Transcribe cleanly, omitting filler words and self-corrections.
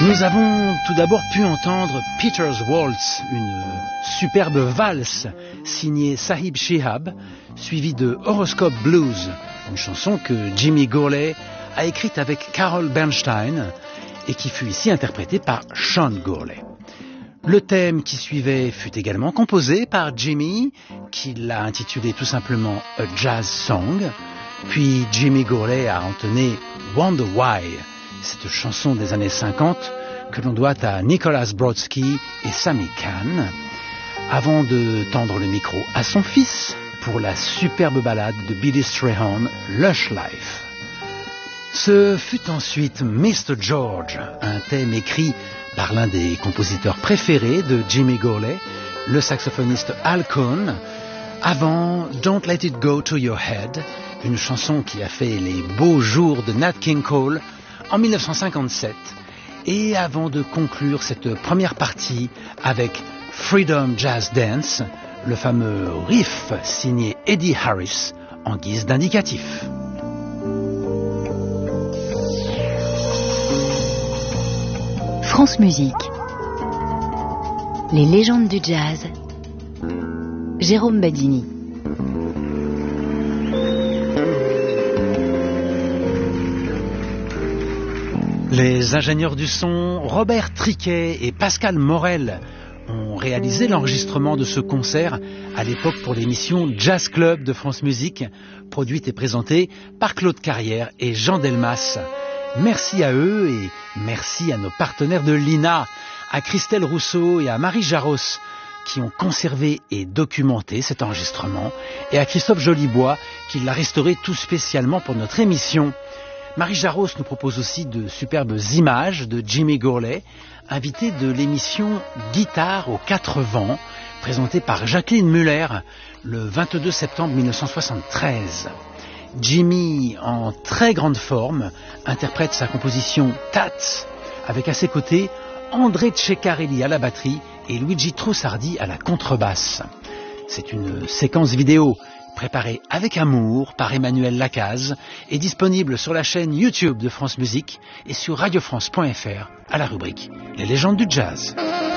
Nous avons tout d'abord pu entendre Peter's Waltz, une superbe valse signée Sahib Shihab, suivie de Horoscope Blues, une chanson que Jimmy Gourley a écrite avec Carol Bernstein et qui fut ici interprétée par Sean Gourley. Le thème qui suivait fut également composé par Jimmy, qui l'a intitulé tout simplement A Jazz Song, puis Jimmy Gourley a entonné Wonder Why, cette chanson des années 50 que l'on doit à Nicholas Brodsky et Sammy Cahn, avant de tendre le micro à son fils pour la superbe ballade de Billy Strayhorn, Lush Life. Ce fut ensuite Mr. George, un thème écrit par l'un des compositeurs préférés de Jimmy Gourley, le saxophoniste Al Cohn, avant Don't Let It Go to Your Head, une chanson qui a fait les beaux jours de Nat King Cole en 1957, et avant de conclure cette première partie avec Freedom Jazz Dance, le fameux riff signé Eddie Harris en guise d'indicatif. France Musique. Les légendes du jazz. Jérôme Badini. Les ingénieurs du son, Robert Triquet et Pascal Morel, ont réalisé l'enregistrement de ce concert à l'époque pour l'émission Jazz Club de France Musique, produite et présentée par Claude Carrière et Jean Delmas. Merci à eux et merci à nos partenaires de l'INA, à Christelle Rousseau et à Marie Jaros, qui ont conservé et documenté cet enregistrement, et à Christophe Jolibois, qui l'a restauré tout spécialement pour notre émission. Marie Jaros nous propose aussi de superbes images de Jimmy Gourley, invité de l'émission Guitare aux 4 vents, présentée par Jacqueline Muller le 22 septembre 1973. Jimmy, en très grande forme, interprète sa composition Tats, avec à ses côtés André Ceccarelli à la batterie et Luigi Trussardi à la contrebasse. C'est une séquence vidéo préparée avec amour par Emmanuel Lacaze et disponible sur la chaîne YouTube de France Musique et sur radiofrance.fr à la rubrique Les légendes du jazz.